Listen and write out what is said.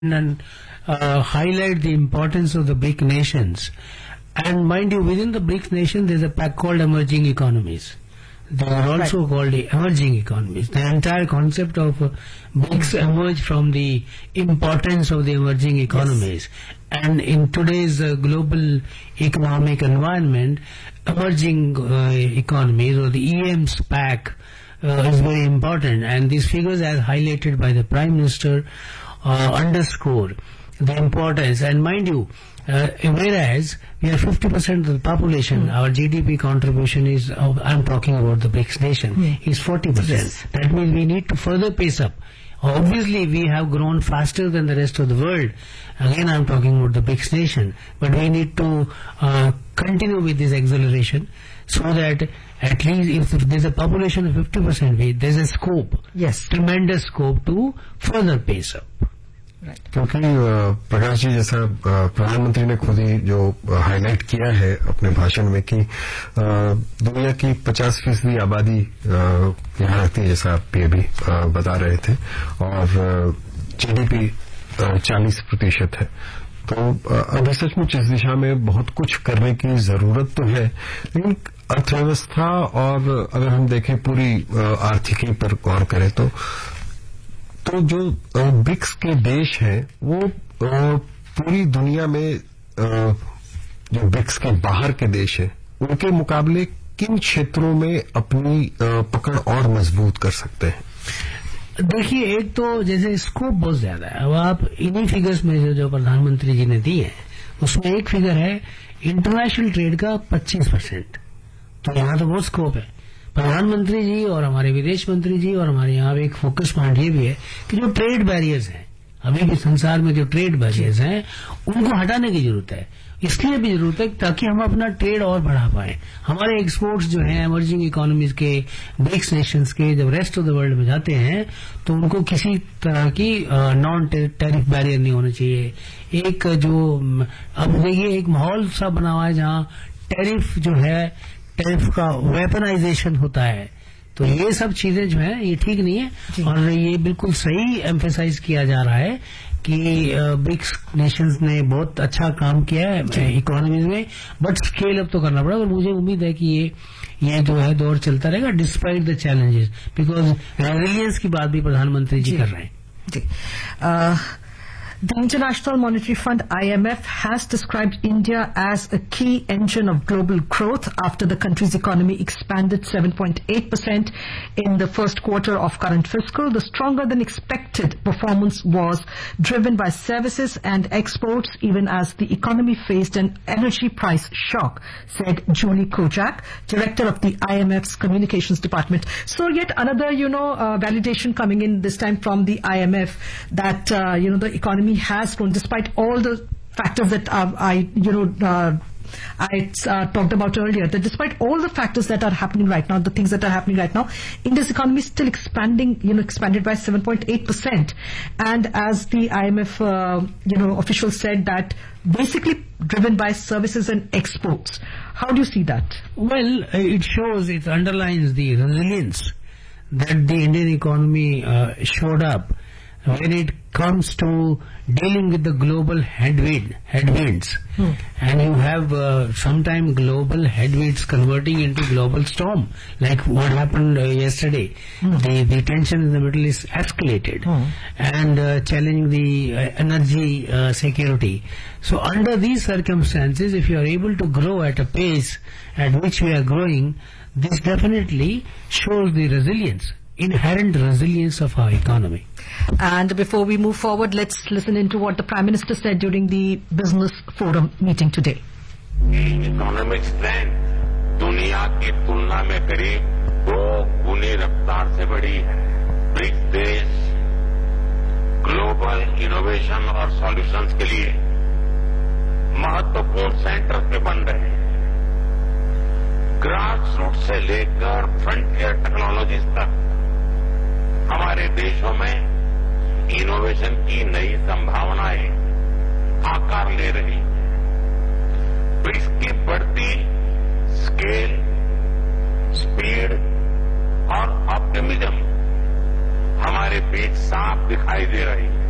and highlight the importance of the BRIC nations. And mind you, within the BRIC nation, there's a pack called emerging economies. They are also called the emerging economies. The entire concept of BRICS emerged from the importance of the emerging economies. Yes. And in today's global economic environment, emerging economies or the EM's pack is very important. And these figures, as highlighted by the Prime Minister, underscore the importance. And mind you, whereas we are 50% of the population, our GDP contribution is, I'm talking about the BRICS nation, is 40%. Yes. That means we need to further pace up. Obviously, we have grown faster than the rest of the world. Again, I'm talking about the BRICS nation. But we need to continue with this acceleration so that at least if there's a population of 50%, there's a scope, yes, tremendous scope to further pace up. क्योंकि प्रकाश जी, जैसा प्रधानमंत्री ने खुद ही जो highlight किया है अपने भाषण में कि दुनिया की 50% आबादी यहाँ रहती है, जैसा आप ये भी बता रहे थे, और जीडीपी 40% है, तो अभी सचमुच इस दिशा में बहुत कुछ करने की जरूरत तो है। लेकिन अर्थव्यवस्था और अगर हम देखें पूरी आर्थिकी पर गौर करें तो जो ब्रिक्स के देश हैं वो पूरी दुनिया में जो ब्रिक्स के बाहर के देश हैं उनके मुकाबले किन क्षेत्रों में अपनी पकड़ और मजबूत कर सकते हैं? देखिए, एक तो जैसे स्कोप बहुत ज्यादा है। अब आप इन्हीं फिगर्स में जो प्रधानमंत्री जी ने दी है, उसमें एक फिगर है इंटरनेशनल ट्रेड का 25%, तो यहाँ तो बहुत स्कोप है। प्रधानमंत्री जी और हमारे विदेश मंत्री जी और हमारे यहाँ एक फोकस पॉइंट ये भी है कि जो ट्रेड बैरियर्स हैं, अभी भी संसार में जो ट्रेड बैरियर्स हैं, उनको हटाने की जरूरत है। इसलिए भी जरूरत है ताकि हम अपना ट्रेड और बढ़ा पाए। हमारे एक्सपोर्ट्स जो हैं एमर्जिंग इकोनॉमीज के, ब्रिक्स नेशंस के, जब रेस्ट ऑफ द वर्ल्ड में जाते हैं तो उनको किसी तरह की नॉन टैरिफ बैरियर नहीं होना चाहिए। एक जो अब देखिए एक माहौल सा बना हुआ है जहां टैरिफ जो है, टैरिफ का वेपनाइजेशन होता है, तो ये सब चीजें जो है ये ठीक नहीं है। और ये बिल्कुल सही एम्फेसाइज किया जा रहा है कि ब्रिक्स नेशंस ने बहुत अच्छा काम किया है इकोनॉमीज में, बट स्केल अप तो करना पड़ा। और मुझे उम्मीद है कि ये जो है दौर चलता रहेगा despite the challenges, because resilience की बात भी प्रधानमंत्री जी कर रहे हैं। The International Monetary Fund, IMF, has described India as a key engine of global growth after the country's economy expanded 7.8% in the first quarter of current fiscal. The stronger than expected performance was driven by services and exports, even as the economy faced an energy price shock, said Julie Kojak, director of the IMF's communications department. So yet another, validation coming in this time from the IMF that, the economy has grown despite all the factors that I talked about earlier, that despite all the factors that are happening right now, the things that are happening right now, India's economy is still expanding, expanded by 7.8%. And as the IMF, officials said, that basically driven by services and exports. How do you see that? Well, it underlines the resilience that the Indian economy showed up when it comes to dealing with the global headwinds. And you have sometimes global headwinds converting into global storm, like what happened yesterday. The tension in the Middle East escalated and challenging the energy security. So under these circumstances, if you are able to grow at a pace at which we are growing, this definitely shows the resilience, inherent resilience of our economy. And before we move forward, let's listen into what the Prime Minister said during the Business Forum meeting today. Economic strength दुनिया की तुलना में करीब 2 गुनी रफ्तार से बड़ी है। ब्रिक्स देश ग्लोबल इनोवेशन और सॉल्यूशंस के लिए महत्वपूर्ण सेंटर पे बन रहे हैं। ग्रास रूट से लेकर फ्रंटियर टेक्नोलॉजीज तक हमारे देशों में इनोवेशन की नई संभावनाएं आकार ले रही हैं। ब्रिक्स की बढ़ती स्केल, स्पीड और ऑप्टिमिज्म हमारे बीच साफ दिखाई दे रही है।